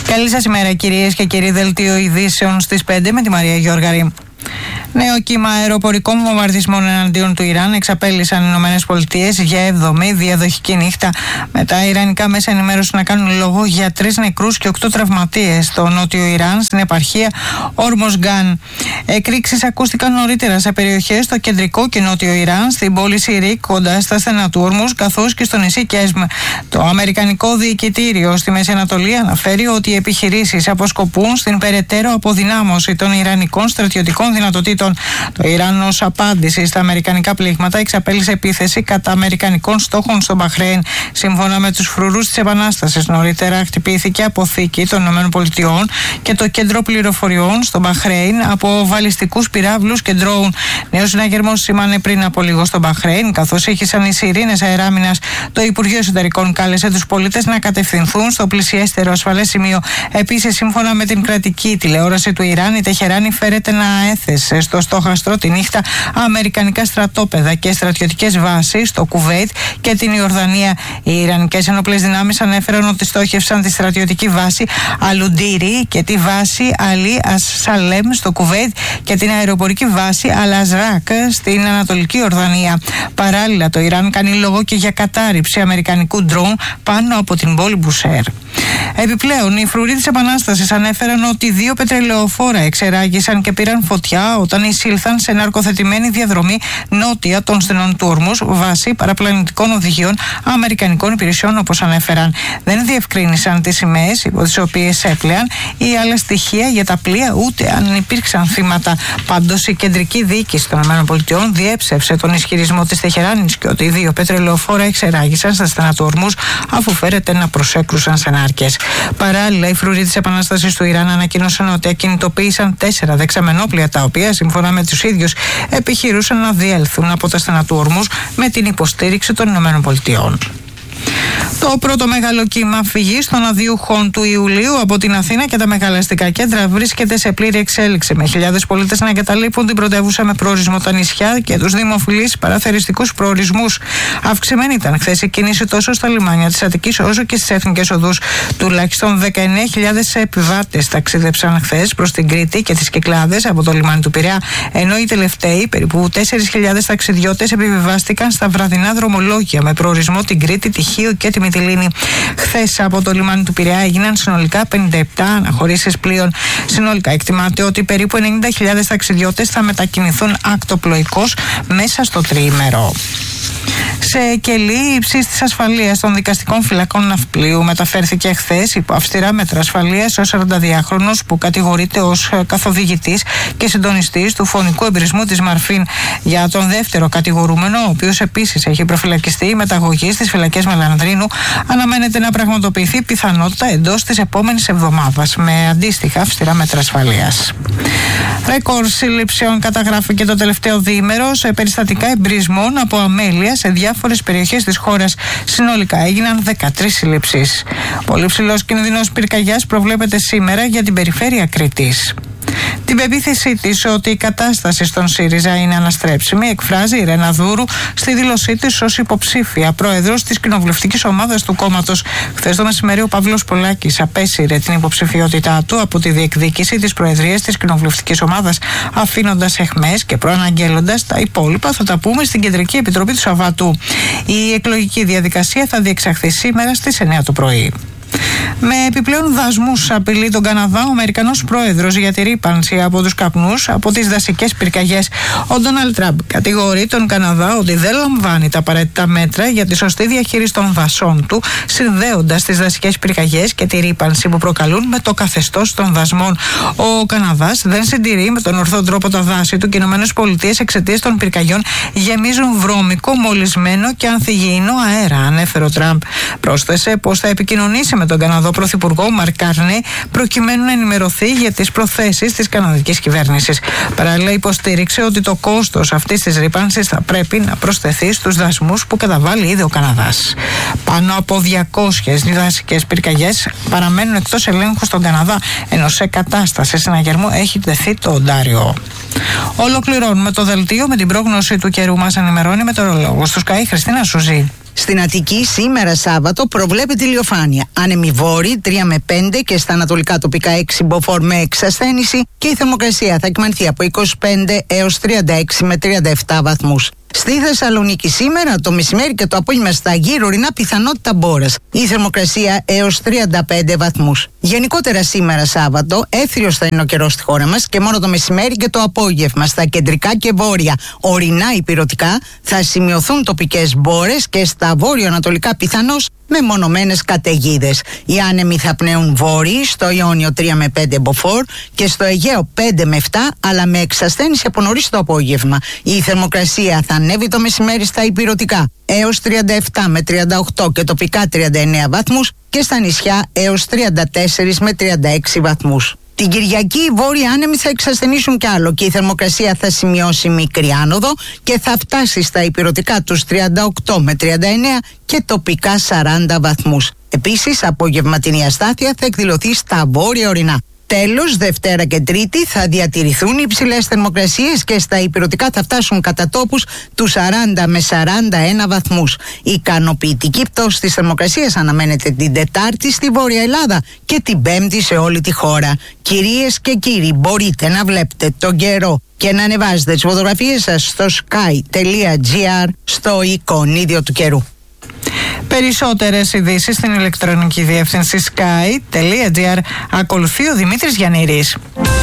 Καλή σας ημέρα, κυρίες και κύριοι. Δελτίο ειδήσεων στις 5 με τη Μαρία Γιώργαρη. Νέο κύμα αεροπορικών βομβαρδισμών εναντίον του Ιράν εξαπέλυσαν οι Ηνωμένες Πολιτείες για 7η διαδοχική νύχτα, με τα ιρανικά μέσα ενημέρωση να κάνουν λόγο για 3 νεκρούς και 8 τραυματίες στο νότιο Ιράν, στην επαρχία Ορμοζγκάν. Εκρήξεις ακούστηκαν νωρίτερα σε περιοχές στο κεντρικό και νότιο Ιράν, στην πόλη Σιρίκ, κοντά στα στενά του Ορμουζ, καθώς και στο νησί Κέσμ. Το Αμερικανικό Διοικητήριο στη Μέση Ανατολή αναφέρει ότι οι επιχειρήσεις αποσκοπούν στην περαιτέρω αποδυνάμωση των ιρανικών στρατιωτικών δυνατοτήτων. Το Ιράν, ως απάντηση στα αμερικανικά πλήγματα, εξαπέλυσε επίθεση κατά αμερικανικών στόχων στο Μπαχρέιν. Σύμφωνα με τους φρουρούς της Επανάστασης, νωρίτερα χτυπήθηκε αποθήκη των ΗΠΑ και το κέντρο πληροφοριών στο Μπαχρέιν από βαλιστικούς πυράβλους και ντρόουν. Νέο συναγερμός σήμανε πριν από λίγο στο Μπαχρέιν, καθώς ήχησαν οι σιρήνες αεράμινας. Το Υπουργείο Εσωτερικών κάλεσε τους πολίτες να κατευθυνθούν στο πλησιέστερο ασφαλές σημείο. Επίσης, σύμφωνα με την κρατική τηλεόραση του Ιράν, η Τεχεράνη φέρεται να έθεσε στο στόχαστρο τη νύχτα αμερικανικά στρατόπεδα και στρατιωτικές βάσεις στο Κουβέιτ και την Ιορδανία. Οι Ιρανικές ενόπλες δυνάμεις ανέφεραν ότι στόχευσαν τη στρατιωτική βάση Αλουντίρι και τη βάση Αλί Ασσαλέμ στο Κουβέιτ και την αεροπορική βάση Αλαζράκ στην Ανατολική Ιορδανία. Παράλληλα, το Ιράν κάνει λόγο και για κατάρριψη αμερικανικού ντρόουν πάνω από την πόλη Μπουσέρ. Επιπλέον, οι φρουροί της Επανάστασης ανέφεραν ότι 2 πετρελαιοφόρα εξεράγησαν και πήραν φωτιά όταν εισήλθαν σε ναρκοθετημένη διαδρομή νότια των στενών του Ορμουζ βάσει παραπλανητικών οδηγιών αμερικανικών υπηρεσιών, όπως ανέφεραν. Δεν διευκρίνησαν τις σημαίες υπό τις οποίες έπλεαν ή άλλα στοιχεία για τα πλοία, ούτε αν υπήρξαν θύματα. Πάντως, η κεντρική διοίκηση των ΗΠΑ διέψευσε τον ισχυρισμό της Τεχεράνης και ότι 2 πετρελαιοφόρα εξεράγησαν στα στενά του Ορμουζ, αφού φέρεται να προσέκρουσαν σε νάρκες. Παράλληλα, οι φρουροί της Επανάστασης του Ιράν ανακοίνωσαν ότι ακινητοποίησαν 4 δεξαμενόπλια, τα οποία, σύμφωνα με τους ίδιους, επιχειρούσαν να διέλθουν από τα στενά του Ορμουζ με την υποστήριξη των ΗΠΑ. Το πρώτο μεγάλο κύμα φυγής των αδιούχων του Ιουλίου από την Αθήνα και τα μεγάλα αστικά κέντρα βρίσκεται σε πλήρη εξέλιξη, με χιλιάδες πολίτες να εγκαταλείπουν την πρωτεύουσα με προορισμό τα νησιά και τους δημοφιλείς παραθεριστικούς προορισμούς. Αυξημένη ήταν χθες η κίνηση τόσο στα λιμάνια της Αττικής όσο και στις εθνικές οδούς. Τουλάχιστον 19.000 επιβάτες ταξίδεψαν χθες προς την Κρήτη και τις Κυκλάδες από το λιμάνι του Πειραιά, ενώ οι τελευταίοι, περίπου 4.000 ταξιδιώτες, επιβιβάστηκαν στα βραδινά δρομολόγια με προορισμό την Κρήτη, τη Χίο και τη Μυτιλήνη. Χθες από το λιμάνι του Πειραιά έγιναν συνολικά 57 αναχωρήσεις πλοίων. Συνολικά εκτιμάται ότι περίπου 90.000 ταξιδιώτες θα μετακινηθούν ακτοπλοϊκώς μέσα στο τριήμερο. Σε κελί υψής της ασφαλείας των δικαστικών φυλακών ναυπλίου μεταφέρθηκε χθες υπό αυστηρά μέτρα ασφαλείας ο 42χρονος που κατηγορείται ως καθοδηγητής και συντονιστής του φωνικού εμπειρισμού της Μαρφίν. Για τον δεύτερο κατηγορούμενο, ο οποίος επίσης έχει προφυλακιστεί μεταγωγή στις φυλακές Μελανδρίνου, αναμένεται να πραγματοποιηθεί πιθανότητα εντός της επόμενης εβδομάδας με αντίστοιχα αυστηρά μέτρα ασφαλείας. Ρεκόρ σύλληψεων καταγράφηκε το τελευταίο διήμερο σε περιστατικά εμπρισμών από αμέλεια σε διάφορες περιοχές της χώρας. Συνολικά έγιναν 13 συλλήψεις. Πολύ ψηλός κίνδυνος πυρκαγιάς προβλέπεται σήμερα για την περιφέρεια Κρήτης. Την πεποίθησή της ότι η κατάσταση στον ΣΥΡΙΖΑ είναι αναστρέψιμη εκφράζει η Ρένα Δούρου στη δήλωσή της ως υποψήφια πρόεδρος της κοινοβουλευτικής ομάδας του κόμματος. Χθες το μεσημέρι ο Παύλος Πολάκης απέσυρε την υποψηφιότητά του από τη διεκδίκηση της προεδρίας της κοινοβουλευτικής ομάδας, αφήνοντας αιχμές και προαναγγέλλοντας τα υπόλοιπα θα τα πούμε στην Κεντρική Επιτροπή του Σαββάτου. Η εκλογική διαδικασία θα διεξαχθεί σήμερα στις 9 το πρωί. Με επιπλέον δασμούς απειλεί τον Καναδά ο Αμερικανός πρόεδρος για τη ρύπανση από τους καπνούς από τις δασικές πυρκαγιές. Ο Ντόναλντ Τραμπ κατηγορεί τον Καναδά ότι δεν λαμβάνει τα απαραίτητα μέτρα για τη σωστή διαχείριση των δασών του, συνδέοντας τις δασικές πυρκαγιές και τη ρύπανση που προκαλούν με το καθεστώς των δασμών. Ο Καναδάς δεν συντηρεί με τον ορθό τρόπο τα δάση του και οι ΗΠΑ εξαιτίας των πυρκαγιών γεμίζουν βρώμικο, μολυσμένο και ανθυγιεινό αέρα, ανέφερε ο Τραμπ. Πρόσθεσε πως θα επικοινωνήσει με τον Καναδό Πρωθυπουργό Μαρκ Κάρνεϊ προκειμένου να ενημερωθεί για τις προθέσεις της καναδικής κυβέρνησης. Παράλληλα, υποστήριξε ότι το κόστος αυτής της ρύπανσης θα πρέπει να προσθεθεί στους δασμούς που καταβάλει ήδη ο Καναδάς. Πάνω από 200 δασικές πυρκαγιές παραμένουν εκτός ελέγχου στον Καναδά, ενώ σε κατάσταση συναγερμού έχει τεθεί το Οντάριο. Ολοκληρώνουμε το δελτίο με την πρόγνωση του καιρού. Μας ενημερώνει μετεωρολόγος του Sky Χριστίνα Σουζή. Στην Αττική σήμερα Σάββατο προβλέπεται ηλιοφάνεια. Άνεμοι βόρειοι 3 με 5 και στα ανατολικά τοπικά 6 μποφόρ με εξασθένηση και η θερμοκρασία θα κυμανθεί από 25 έως 36 με 37 βαθμούς. Στη Θεσσαλονίκη σήμερα το μεσημέρι και το απόγευμα στα γύρω-ορεινά πιθανότητα μπόρας. Η θερμοκρασία έως 35 βαθμούς. Γενικότερα σήμερα Σάββατο έθριος θα είναι ο καιρός στη χώρα μας και μόνο το μεσημέρι και το απόγευμα στα κεντρικά και βόρεια ορεινά υπηρετικά θα σημειωθούν τοπικές μπόρες και στα βόρειο-ανατολικά πιθανώς μεμονωμένες καταιγίδες. Οι άνεμοι θα πνέουν βόρειοι στο Ιόνιο 3 με 5 μποφόρ και στο Αιγαίο 5 με 7, αλλά με εξασθένηση από νωρίς το απόγευμα. Η θερμοκρασία θα ανέβει το μεσημέρι στα υπηρετικά έως 37 με 38 και τοπικά 39 βαθμούς και στα νησιά έως 34 με 36 βαθμούς. Την Κυριακή οι βόρειοι άνεμοι θα εξασθενήσουν κι άλλο και η θερμοκρασία θα σημειώσει μικρή άνοδο και θα φτάσει στα υπηρετικά τους 38 με 39 και τοπικά 40 βαθμούς. Επίσης, απογευματινή αστάθεια θα εκδηλωθεί στα βόρεια ορεινά. Τέλος, Δευτέρα και Τρίτη θα διατηρηθούν οι υψηλές θερμοκρασίες και στα υπηρετικά θα φτάσουν κατά τόπους τους 40 με 41 βαθμούς. Η ικανοποιητική πτώση της θερμοκρασίας αναμένεται την Τετάρτη στη Βόρεια Ελλάδα και την Πέμπτη σε όλη τη χώρα. Κυρίες και κύριοι, μπορείτε να βλέπετε τον καιρό και να ανεβάζετε τις φωτογραφίες σας στο sky.gr στο εικονίδιο του καιρού. Περισσότερες ειδήσεις στην ηλεκτρονική διεύθυνση sky.gr. Ακολουθεί ο Δημήτρης Γιαννήρης.